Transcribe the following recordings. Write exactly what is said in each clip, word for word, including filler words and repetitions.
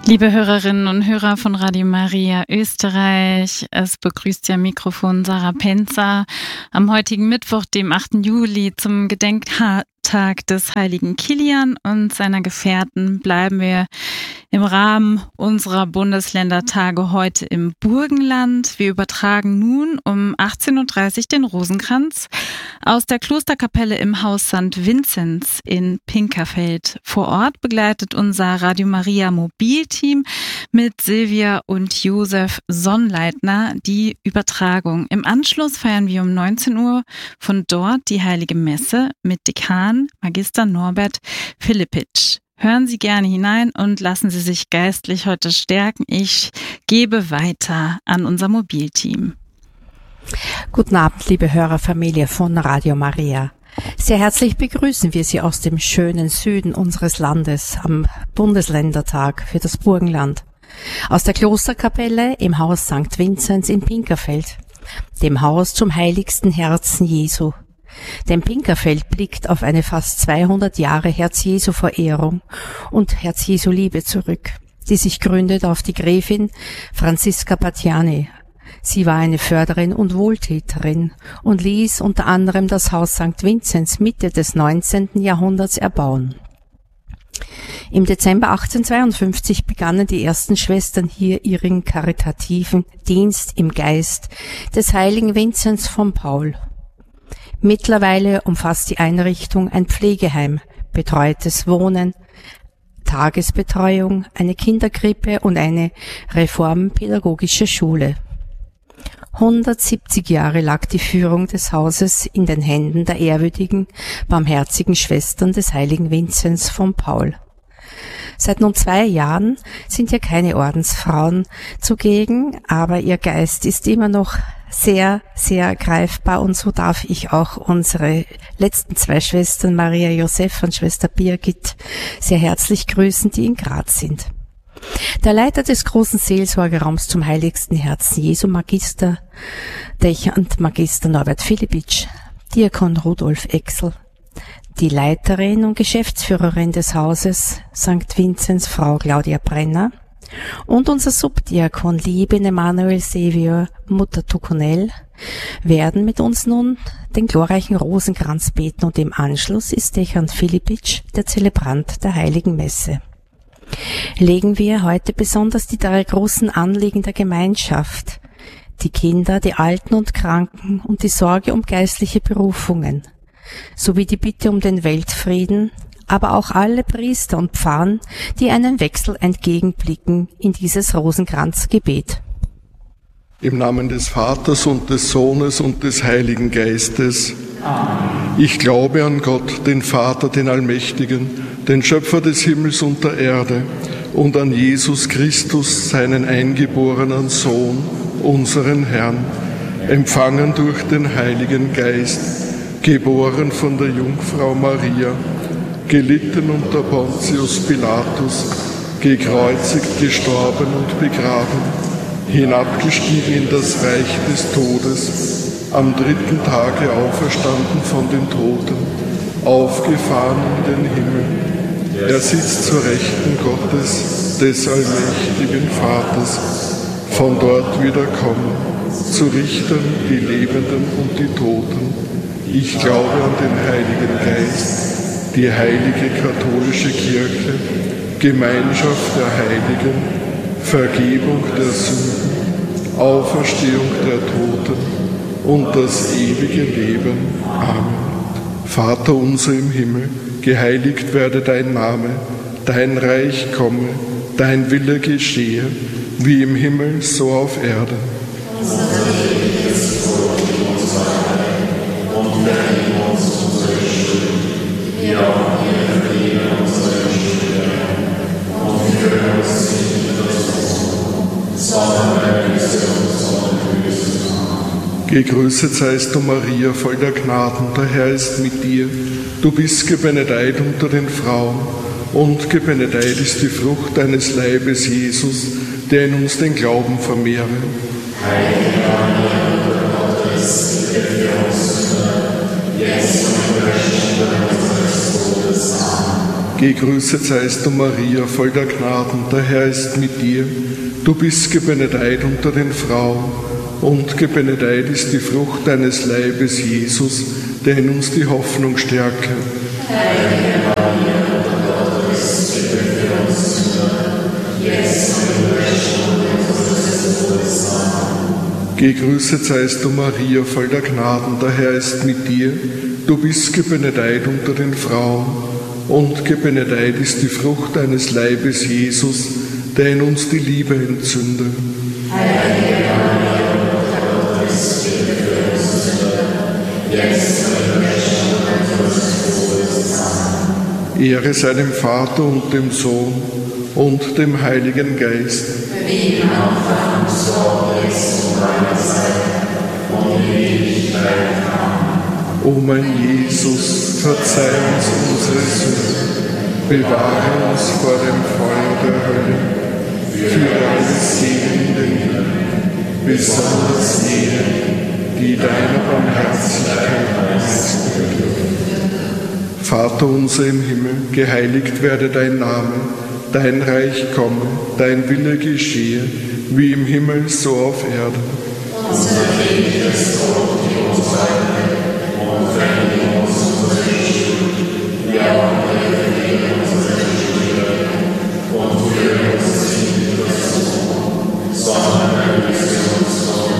Liebe Hörerinnen und Hörer von Radio Maria Österreich, es begrüßt Sie am Mikrofon Sarah Penzer am heutigen Mittwoch, dem achten Juli, zum Gedenktag des heiligen Kilian und seiner Gefährten. Bleiben wir im Rahmen unserer Bundesländertage heute im Burgenland. Wir übertragen nun um achtzehn Uhr dreißig den Rosenkranz aus der Klosterkapelle im Haus Sankt Vinzenz in Pinkerfeld. Vor Ort begleitet unser Radio Maria Mobilteam mit Silvia und Josef Sonnleitner die Übertragung. Im Anschluss feiern wir um neunzehn Uhr von dort die Heilige Messe mit Dekan Magister Norbert Philippitsch. Hören Sie gerne hinein und lassen Sie sich geistlich heute stärken. Ich gebe weiter an unser Mobilteam. Guten Abend, liebe Hörerfamilie von Radio Maria. Sehr herzlich begrüßen wir Sie aus dem schönen Süden unseres Landes am Bundesländertag für das Burgenland. Aus der Klosterkapelle im Haus Sankt Vinzenz in Pinkerfeld, dem Haus zum heiligsten Herzen Jesu. Denn Pinkerfeld blickt auf eine fast zweihundert Jahre Herz-Jesu-Verehrung und Herz-Jesu-Liebe zurück, die sich gründet auf die Gräfin Franziska Battiani. Sie war eine Förderin und Wohltäterin und ließ unter anderem das Haus Sankt Vinzenz Mitte des neunzehnten Jahrhunderts erbauen. Im Dezember achtzehnhundertzweiundfünfzig begannen die ersten Schwestern hier ihren karitativen Dienst im Geist des heiligen Vinzenz von Paul. Mittlerweile umfasst die Einrichtung ein Pflegeheim, betreutes Wohnen, Tagesbetreuung, eine Kinderkrippe und eine reformpädagogische Schule. hundertsiebzig Jahre lag die Führung des Hauses in den Händen der ehrwürdigen, barmherzigen Schwestern des heiligen Vinzenz von Paul. Seit nun zwei Jahren sind hier keine Ordensfrauen zugegen, aber ihr Geist ist immer noch sehr, sehr greifbar und so darf ich auch unsere letzten zwei Schwestern, Maria Josef und Schwester Birgit, sehr herzlich grüßen, die in Graz sind. Der Leiter des großen Seelsorgeraums zum heiligsten Herzen Jesu, Magister Dechant Magister Norbert Philippitsch, Diakon Rudolf Exel, die Leiterin und Geschäftsführerin des Hauses Sankt Vinzenz, Frau Claudia Brenner, und unser Subdiakon Lieben Emanuel Sevier, Mutter Tukunel, werden mit uns nun den glorreichen Rosenkranz beten und im Anschluss ist Dechant Philippitsch der Zelebrant der Heiligen Messe. Legen wir heute besonders die drei großen Anliegen der Gemeinschaft, die Kinder, die Alten und Kranken und die Sorge um geistliche Berufungen, sowie die Bitte um den Weltfrieden, aber auch alle Priester und Pfarren, die einen Wechsel entgegenblicken in dieses Rosenkranzgebet. Im Namen des Vaters und des Sohnes und des Heiligen Geistes. Amen. Ich glaube an Gott, den Vater, den Allmächtigen, den Schöpfer des Himmels und der Erde, und an Jesus Christus, seinen eingeborenen Sohn, unseren Herrn, empfangen durch den Heiligen Geist, geboren von der Jungfrau Maria, gelitten unter Pontius Pilatus, gekreuzigt, gestorben und begraben, hinabgestiegen in das Reich des Todes, am dritten Tage auferstanden von den Toten, aufgefahren in den Himmel. Er sitzt zur Rechten Gottes, des allmächtigen Vaters, von dort wiederkommen, zu richten die Lebenden und die Toten. Ich glaube an den Heiligen Geist, die heilige katholische Kirche, Gemeinschaft der Heiligen, Vergebung der Sünden, Auferstehung der Toten und das ewige Leben. Amen. Vater unser im Himmel, geheiligt werde dein Name, dein Reich komme, dein Wille geschehe, wie im Himmel, so auf Erden. Unser Leben ist Brot uns heil, und vergib uns unsere Schuld, wie auch wir vergeben unseren Schuldigern, und führe uns nicht in Versuchung, sondern erlöse uns von dem Bösen. Gegrüßet seist du, Maria, voll der Gnaden, der Herr ist mit dir. Du bist gebenedeit unter den Frauen, und gebenedeit ist die Frucht deines Leibes, Jesus, der in uns den Glauben vermehre. Heilige Maria, Mutter Gottes, bitte für uns Sünder, jetzt und in der Stunde unseres Todes. Amen. Gegrüßet seist du, Maria, voll der Gnaden, der Herr ist mit dir. Du bist gebenedeit unter den Frauen, und gebenedeit ist die Frucht deines Leibes, Jesus, der in uns die Hoffnung stärke. Heilige Maria, Mutter Gottes, bitte für uns Sünder, jetzt und in der Stunde unseres Todes. Amen. Gegrüßet seist du, Maria, voll der Gnaden, der Herr ist mit dir. Du bist gebenedeit unter den Frauen, und gebenedeit ist die Frucht deines Leibes, Jesus, der in uns die Liebe entzündet. Heilige Maria, Mutter Gottes, bitte für uns Sünder, jetzt und in der Stunde unseres Todes. Amen. Ehre sei dem Vater und dem Sohn und dem Heiligen Geist. Wie im Anfang, so jetzt und alle Zeit und in Ewigkeit. Amen. O mein Jesus, verzeih uns unsere Sünden, bewahre uns vor dem Feuer der Hölle, führe alle Seelen in den Himmel, besonders jene, die deiner Barmherzigkeit meist bedürfen. Vater unser im Himmel, geheiligt werde dein Name, dein Reich komme, dein Wille geschehe, wie im Himmel, so auf Erden. Unser tägliches Brot gib uns heute, und vergib uns unsere Schuld, ja, und wir vergeben unsere Schuldigen, und führe uns nicht in Versuchung, sondern erlöse uns vom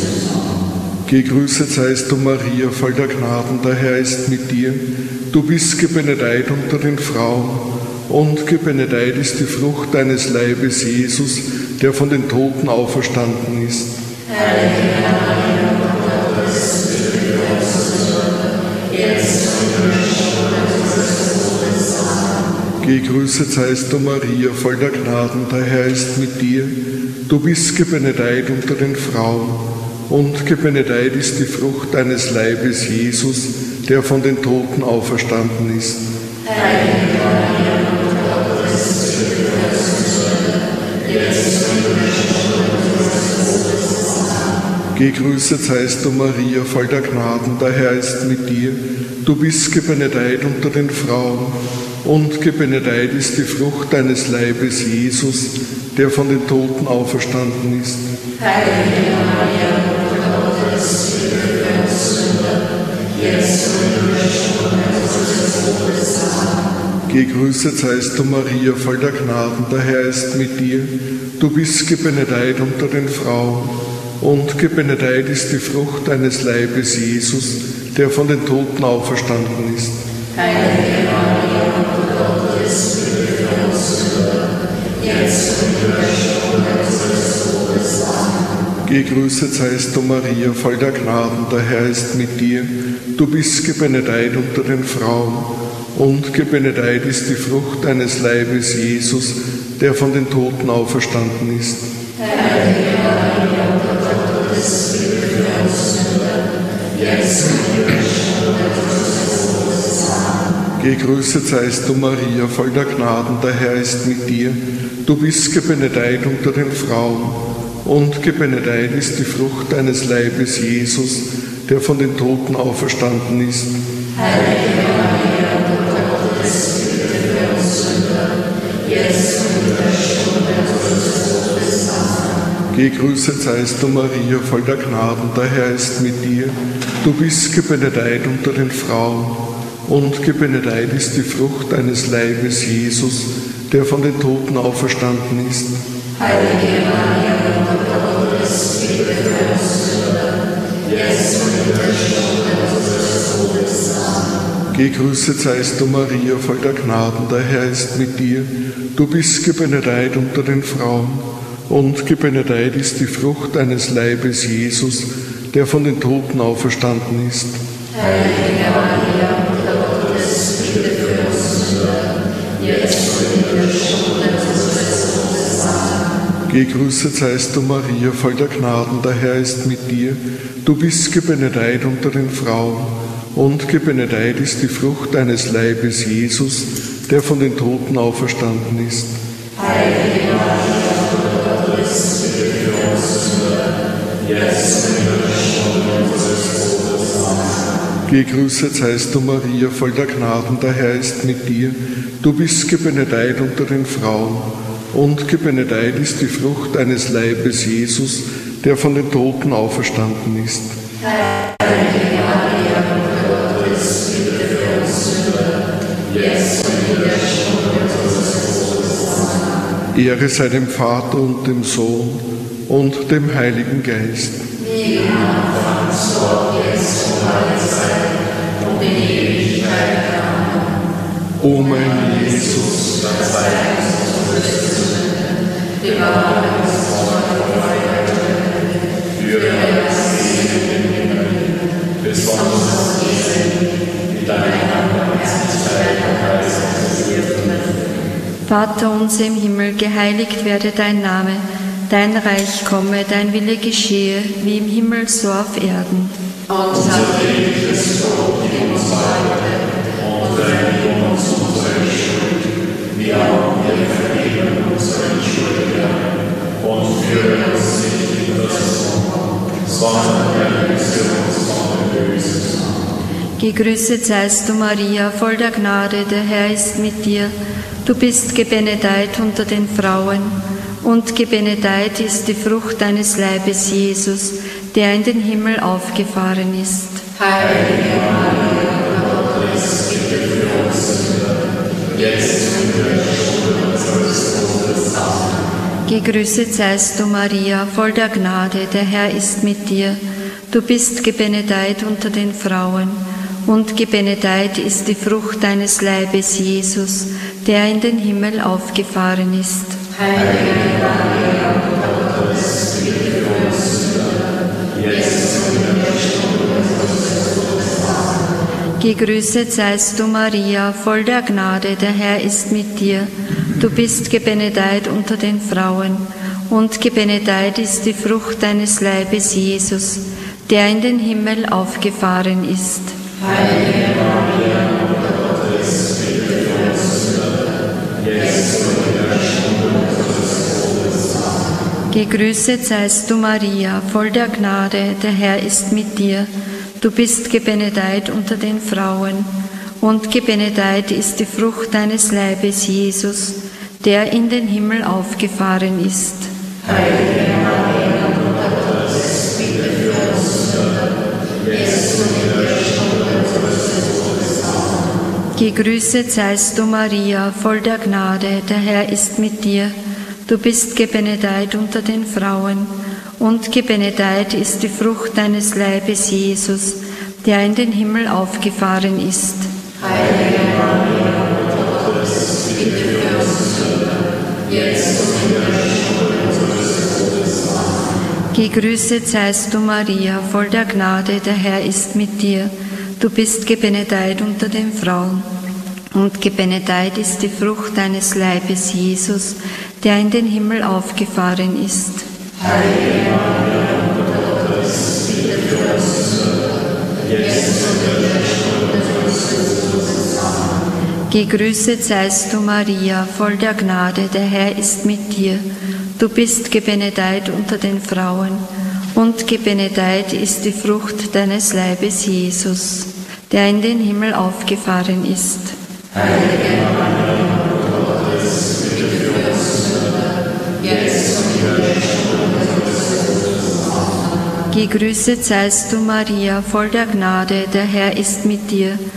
Bösen. Gegrüßet seist du, Maria, voll der Gnaden, der Herr ist mit dir. Du bist gebenedeit unter den Frauen, und gebenedeit ist die Frucht deines Leibes, Jesus, der von den Toten auferstanden ist. Heilige Maria, Mutter Gottes, bitte für uns Sünder, jetzt und in der Stunde unseres Todes. Amen. Gegrüßet seist du, Maria, voll der Gnaden, der Herr ist mit dir. Du bist gebenedeit unter den Frauen, und gebenedeit ist die Frucht deines Leibes, Jesus, der von den Toten auferstanden ist. Heilige Maria, Mutter Gottes, bitte für uns Sünder, jetzt und in der Stunde unseres Todes. Amen. Gegrüßet seist du, Maria, voll der Gnaden, der Herr ist mit dir. Du bist gebenedeit unter den Frauen, und gebenedeit ist die Frucht deines Leibes, Jesus, der von den Toten auferstanden ist. Heilige Maria, Mutter Gottes, bitte für uns Sünder, jetzt und in der Stunde unseres Todes. Amen. Gegrüßet seist du, Maria, voll der Gnaden, der Herr ist mit dir. Du bist gebenedeit unter den Frauen, und gebenedeit ist die Frucht deines Leibes, Jesus, der von den Toten auferstanden ist. Heilige Maria, Mutter Gottes, bitte für uns Sünder, jetzt und in der Stunde unseres Todes. Amen. Gegrüßet seist du, Maria, voll der Gnaden, der Herr ist mit dir. Du bist gebenedeit unter den Frauen, und gebenedeit ist die Frucht deines Leibes, Jesus, der von den Toten auferstanden ist. Heilige Maria, Mutter Gottes, bitte für uns Sünder, jetzt und in der Stunde unseres Todes. Amen. Gegrüßet seist du, Maria, voll der Gnaden, der Herr ist mit dir. Du bist gebenedeit unter den Frauen, und gebenedeit ist die Frucht deines Leibes, Jesus, der von den Toten auferstanden ist. Heilige Maria, Mutter Gottes, bitte für uns Sünder, jetzt und in der Stunde unseres Todes. Amen. Gegrüßet seist du, Maria, voll der Gnaden, der Herr ist mit dir. Du bist gebenedeit unter den Frauen, und gebenedeit ist die Frucht deines Leibes, Jesus, der von den Toten auferstanden ist. Heilige Maria, Mutter Gottes, bitte für uns Sünder, jetzt und in der Stunde unseres Todes. Amen. Gegrüßet seist du, Maria, voll der Gnaden, der Herr ist mit dir. Du bist gebenedeit unter den Frauen, und gebenedeit ist die Frucht deines Leibes, Jesus, der von den Toten auferstanden ist. Heilige Maria, Mutter Gottes, bitte für uns Sünder, jetzt und in der Stunde unseres Todes. Amen. Gegrüßet seist du, Maria, voll der Gnaden, der Herr ist mit dir. Du bist gebenedeit unter den Frauen, und gebenedeit ist die Frucht deines Leibes, Jesus, der von den Toten auferstanden ist. Heilige Maria, Mutter Gottes, bitte für uns Sünder, jetzt und in der Stunde unseres Todes. Amen. Gegrüßet seist du, Maria, voll der Gnaden, der Herr ist mit dir. Du bist gebenedeit unter den Frauen, und gebenedeit ist die Frucht deines Leibes, Jesus, der von den Toten auferstanden ist. Heilige Maria, Mutter Gottes, bitte für uns Sünder, jetzt und in der Stunde unseres Todes. Amen. Ehre sei dem Vater und dem Sohn und dem Heiligen Geist. Wie im Anfang, so auch jetzt und alle Zeit und in Ewigkeit. Amen. O mein Jesus, verzeih uns unsere Sünden, bewahre uns vor der Hölle, führe uns in den Himmel, besonders diesen, die deine Barmherzigkeit und Geist führen. Vater unser im Himmel, geheiligt werde dein Name. Dein Reich komme, dein Wille geschehe, wie im Himmel so auf Erden. Unser tägliches Brot gib uns heute und vergib uns unsere Schuld, wie auch wir vergeben unseren Schuldigern. Und führe uns nicht in Versuchung, sondern erlöse uns von dem Bösen. Gegrüßet seist du, Maria, voll der Gnade, der Herr ist mit dir. Du bist gebenedeit unter den Frauen, und gebenedeit ist die Frucht deines Leibes, Jesus, der in den Himmel aufgefahren ist. Heilige Maria, Gottes, bitte für uns Sünder, jetzt und in der Stunde unseres Todes. Amen. Gegrüßet seist du, Maria, voll der Gnade, der Herr ist mit dir. Du bist gebenedeit unter den Frauen, und gebenedeit ist die Frucht deines Leibes, Jesus, der in den Himmel aufgefahren ist. Heilige Maria, Mutter Gottes, bitte für uns Sünder, jetzt und in der Stunde unseres Todes. Amen. Gegrüßet seist du, Maria, voll der Gnade, der Herr ist mit dir. Du bist gebenedeit unter den Frauen, und gebenedeit ist die Frucht deines Leibes, Jesus, der in den Himmel aufgefahren ist. Heilige Maria, Mutter Gottes, bitte für uns Sünder, jetzt und in der Stunde unseres Todes. Amen. Gegrüßet seist du, Maria, voll der Gnade, der Herr ist mit dir. Du bist gebenedeit unter den Frauen, und gebenedeit ist die Frucht deines Leibes, Jesus, der in den Himmel aufgefahren ist. Heilige Maria, Mutter Gottes, bitte für uns Sünder, jetzt und in der Stunde unseres Todes. Amen. Gegrüßet seist du, Maria, voll der Gnade, der Herr ist mit dir. Du bist gebenedeit unter den Frauen, und gebenedeit ist die Frucht deines Leibes, Jesus, der in den Himmel aufgefahren ist. Heilige Maria, Mutter Gottes, bitte für uns Sünder, jetzt und in der Stunde unseres Todes. Amen. Gegrüßet seist du, Maria, voll der Gnade, der Herr ist mit dir. Du bist gebenedeit unter den Frauen, und gebenedeit ist die Frucht deines Leibes, Jesus, der in den Himmel aufgefahren ist. Heilige Maria, Mutter Gottes, bitte für uns Sünder, jetzt und in der Stunde unseres Todes. Amen. Gegrüßet seist du, Maria, voll der Gnade, der Herr ist mit dir. Du bist gebenedeit unter den Frauen, und gebenedeit ist die Frucht deines Leibes, Jesus, der in den Himmel aufgefahren ist. Heilige Maria, Mutter Gottes, bitte für uns Sünder, jetzt und in der Stunde unseres Todes. Amen. Gegrüßet seist du, Maria, voll der Gnade, der Herr ist mit dir.